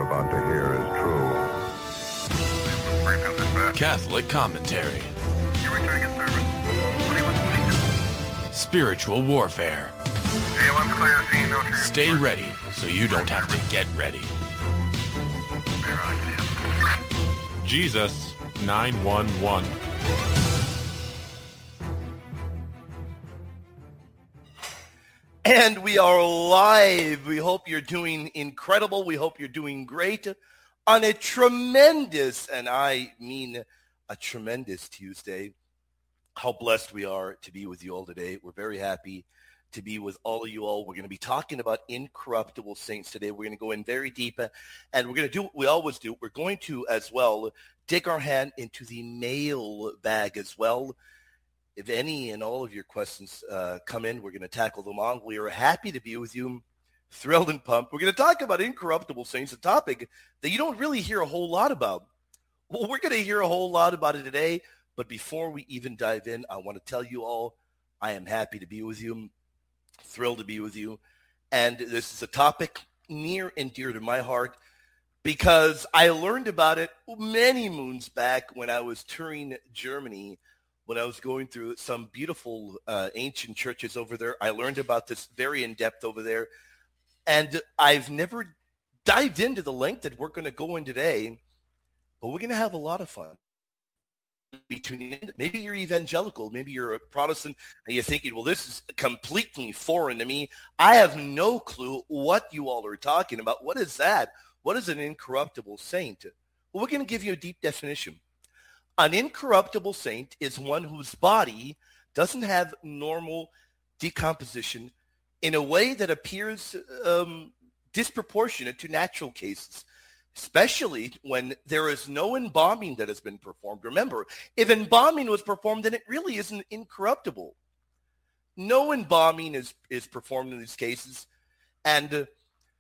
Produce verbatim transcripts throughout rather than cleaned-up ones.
about to hear is true. Catholic commentary. Spiritual warfare. Stay ready so you don't have to get ready. Jesus nine one one. And we are live. We hope you're doing incredible. We hope you're doing great on a tremendous, and I mean a tremendous Tuesday. How blessed we are to be with you all today. We're very happy to be with all of you all. We're going to be talking about incorruptible saints today. We're going to go in very deep, and we're going to do what we always do. We're going to, as well, dig our hand into the mail bag as well. If any and all of your questions uh, come in, we're going to tackle them on. We are happy to be with you, thrilled and pumped. We're going to talk about incorruptible saints, a topic that you don't really hear a whole lot about. Well, we're going to hear a whole lot about it today. But before we even dive in, I want to tell you all, I am happy to be with you, thrilled to be with you. And this is a topic near and dear to my heart because I learned about it many moons back when I was touring Germany, when I was going through some beautiful uh, ancient churches over there. I learned about this very in depth over there. And I've never dived into the length that we're going to go in today, but we're going to have a lot of fun. Maybe you're evangelical, maybe you're a Protestant, and you're thinking, well, this is completely foreign to me. I have no clue what you all are talking about. What is that? What is an incorruptible saint? Well, we're going to give you a deep definition. An incorruptible saint is one whose body doesn't have normal decomposition in a way that appears um, disproportionate to natural cases, especially when there is no embalming that has been performed. Remember, if embalming was performed, then it really isn't incorruptible. No embalming is, is performed in these cases, and uh,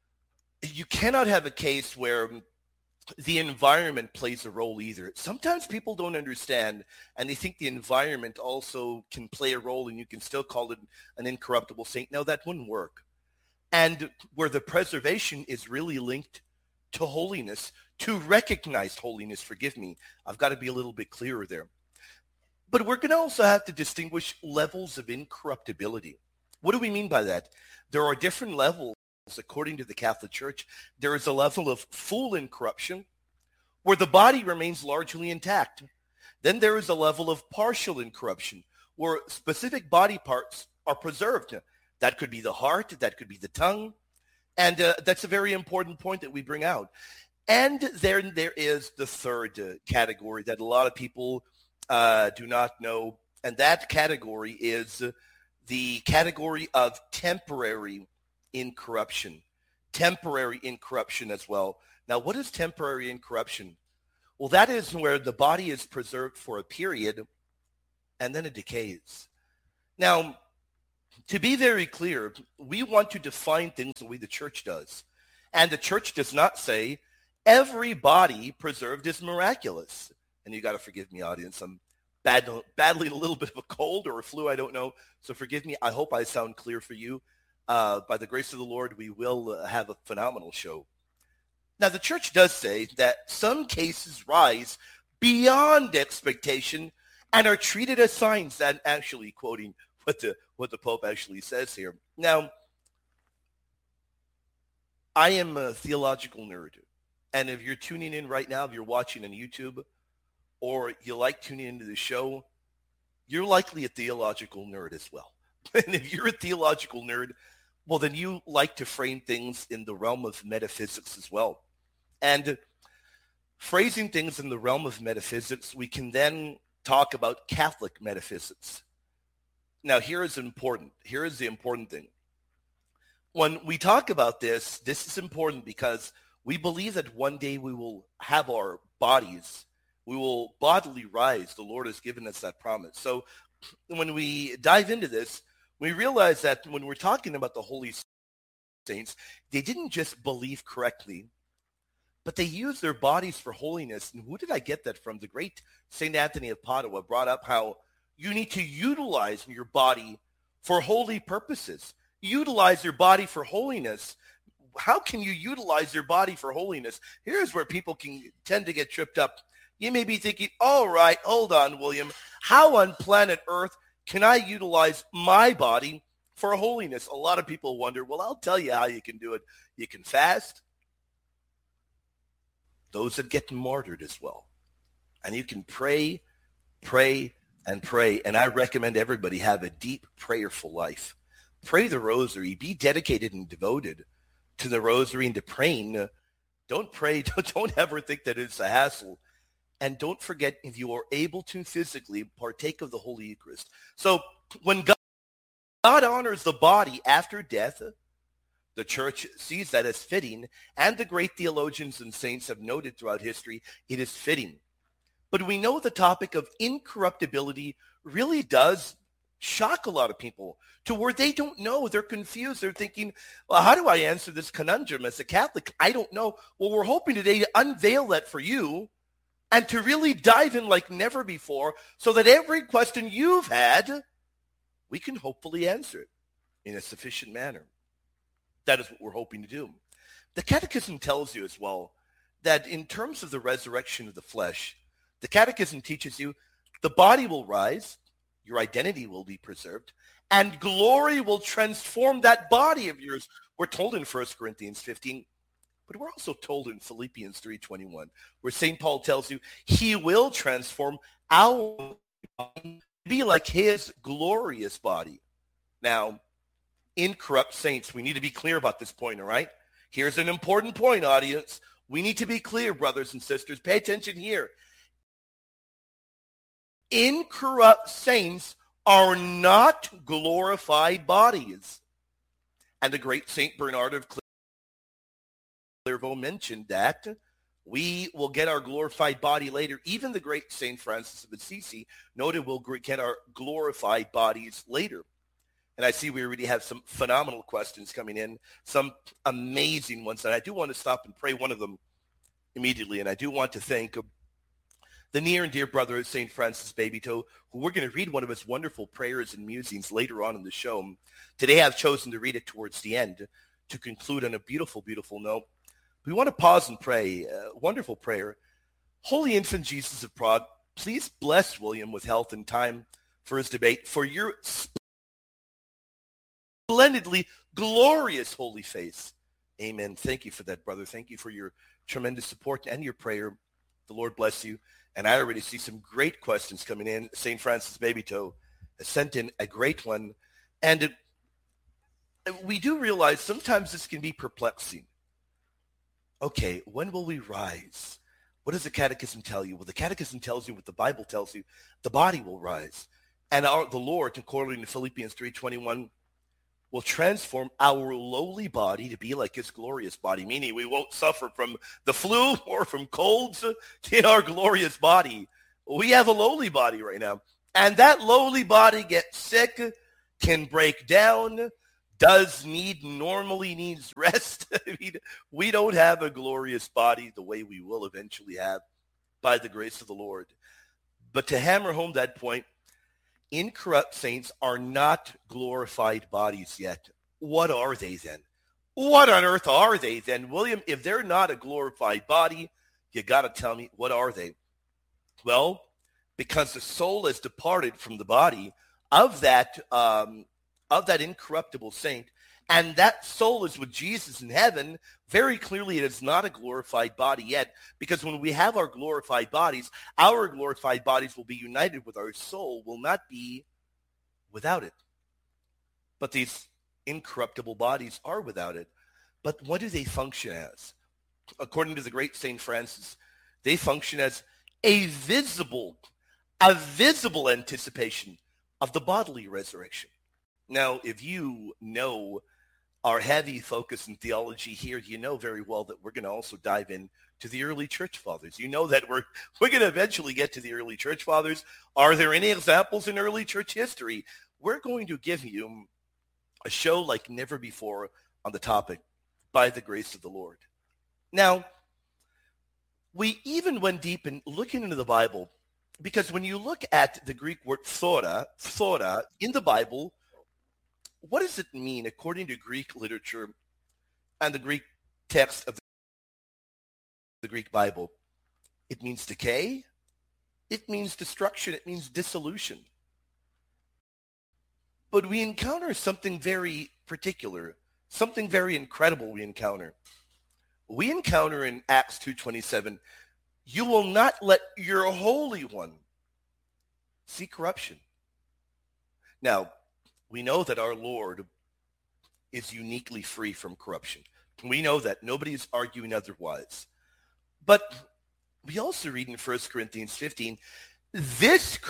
you cannot have a case where the environment plays a role either. Sometimes people don't understand, and they think the environment also can play a role, and you can still call it an incorruptible saint. No, that wouldn't work. And where the preservation is really linked to holiness, to recognized holiness, forgive me, I've got to be a little bit clearer there. But we're going to also have to distinguish levels of incorruptibility. What do we mean by that? There are different levels. According to the Catholic Church, there is a level of full incorruption where the body remains largely intact. Then there is a level of partial incorruption where specific body parts are preserved. That could be the heart, that could be the tongue, and uh, that's a very important point that we bring out. And then there is the third uh, category that a lot of people uh, do not know, and that category is uh, the category of temporary incorruption, temporary incorruption as well. Now, what is temporary incorruption? Well, that is where the body is preserved for a period and then it decays. Now, to be very clear, we want to define things the way the church does. And the church does not say every body preserved is miraculous. And you got to forgive me, audience. I'm bad, battling a little bit of a cold or a flu, I don't know. So forgive me. I hope I sound clear for you. Uh, by the grace of the Lord, we will uh, have a phenomenal show. Now, the church does say that some cases rise beyond expectation and are treated as signs, and actually quoting what the what the Pope actually says here. Now, I am a theological nerd, and if you're tuning in right now, if you're watching on YouTube, or you like tuning into the show, you're likely a theological nerd as well. And if you're a theological nerd, well, then you like to frame things in the realm of metaphysics as well. And phrasing things in the realm of metaphysics, we can then talk about Catholic metaphysics. Now, here is important. Here is the important thing. When we talk about this, this is important because we believe that one day we will have our bodies. We will bodily rise. The Lord has given us that promise. So when we dive into this, we realize that when we're talking about the holy saints, they didn't just believe correctly, but they used their bodies for holiness. And who did I get that from? The great Saint Anthony of Padua brought up how you need to utilize your body for holy purposes. Utilize your body for holiness. how can you utilize your body for holiness? Here's where people can tend to get tripped up. You may be thinking, all right, hold on, William. How on planet Earth can I utilize my body for holiness? A lot of people wonder, well, I'll tell you how you can do it. You can fast. Those that get martyred as well. And you can pray, pray, and pray. And I recommend everybody have a deep prayerful life. Pray the rosary. Be dedicated and devoted to the rosary and to praying. Don't pray. Don't, don't ever think that it's a hassle. And don't forget, if you are able to physically partake of the Holy Eucharist. So when God, God honors the body after death, the church sees that as fitting, and the great theologians and saints have noted throughout history, it is fitting. But we know the topic of incorruptibility really does shock a lot of people to where they don't know. They're confused. They're thinking, well, how do I answer this conundrum as a Catholic? I don't know. Well, we're hoping today to unveil that for you and to really dive in like never before so that every question you've had, we can hopefully answer it in a sufficient manner. That is what we're hoping to do. The Catechism tells you as well that in terms of the resurrection of the flesh, the Catechism teaches you the body will rise, your identity will be preserved, and glory will transform that body of yours. We're told in First Corinthians fifteen, but we're also told in Philippians three twenty-one, where Saint Paul tells you he will transform our body to be like his glorious body. Now, incorrupt saints, we need to be clear about this point, all right? Here's an important point, audience. We need to be clear, brothers and sisters. Pay attention here. Incorrupt saints are not glorified bodies. And the great Saint Bernard of Clairvaux mentioned that we will get our glorified body later. Even the great Saint Francis of Assisi noted we'll get our glorified bodies later. And I see we already have some phenomenal questions coming in, some amazing ones. And I do want to stop and pray one of them immediately. And I do want to thank the near and dear brother of Saint Francis Babytoe, who we're going to read one of his wonderful prayers and musings later on in the show. Today I've chosen to read it towards the end to conclude on a beautiful, beautiful note. We want to pause and pray. A wonderful prayer. Holy Infant Jesus of Prague, please bless William with health and time for his debate, for your splendidly glorious holy face. Amen. Thank you for that, brother. Thank you for your tremendous support and your prayer. The Lord bless you. And I already see some great questions coming in. Saint Francis Babytoe has sent in a great one. And it, we do realize sometimes this can be perplexing. Okay, when will we rise? What does the Catechism tell you? Well, the Catechism tells you what the Bible tells you. The body will rise. And our, the Lord, according to Philippians three twenty-one, will transform our lowly body to be like his glorious body, meaning we won't suffer from the flu or from colds in our glorious body. We have a lowly body right now. And that lowly body gets sick, can break down, does need, normally needs rest. I mean, we don't have a glorious body the way we will eventually have by the grace of the Lord. But to hammer home that point, incorrupt saints are not glorified bodies yet. What are they then? What on earth are they then? William, if they're not a glorified body, you got to tell me, what are they? Well, because the soul has departed from the body of that um, of that incorruptible saint, and that soul is with Jesus in heaven, very clearly it is not a glorified body yet, because when we have our glorified bodies, our glorified bodies will be united with our soul, will not be without it. But these incorruptible bodies are without it. But what do they function as? According to the great Saint Francis, they function as a visible, a visible anticipation of the bodily resurrection. Now, if you know our heavy focus in theology here, you know very well that we're going to also dive in to the early church fathers. You know that we're we're going to eventually get to the early church fathers. Are there any examples in early church history? We're going to give you a show like never before on the topic by the grace of the Lord. Now, we even went deep in looking into the Bible, because when you look at the Greek word phthora, phthora in the Bible, what does it mean according to Greek literature? and the Greek text of the Greek Bible. It means decay. It means destruction. It means dissolution. But we encounter something very particular, something very incredible we encounter. We encounter in Acts two twenty-seven, you will not let your Holy One see corruption. Now, we know that our Lord is uniquely free from corruption. We know that. Nobody's arguing otherwise. But we also read in First Corinthians fifteen, this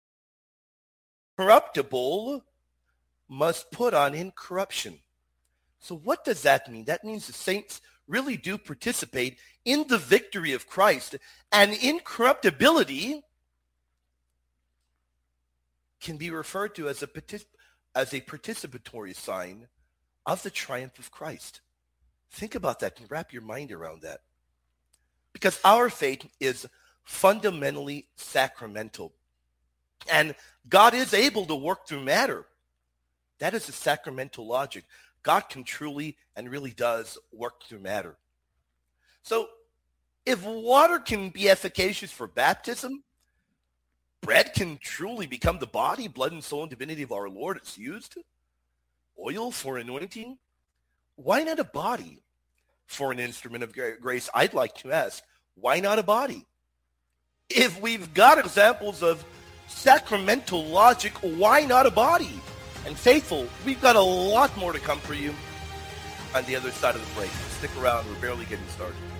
corruptible must put on incorruption. So what does that mean? That means the saints really do participate in the victory of Christ, and incorruptibility can be referred to as a partic- as a participatory sign of the triumph of Christ. Think about that and wrap your mind around that. Because our faith is fundamentally sacramental. And God is able to work through matter. That is the sacramental logic. God can truly and really does work through matter. So if water can be efficacious for baptism, bread can truly become the body, blood, and soul and divinity of our Lord. It's used. Oil for anointing. Why not a body for an instrument of grace? I'd like to ask, why not a body? If we've got examples of sacramental logic, why not a body? And faithful, we've got a lot more to come for you on the other side of the break. Stick around. We're barely getting started.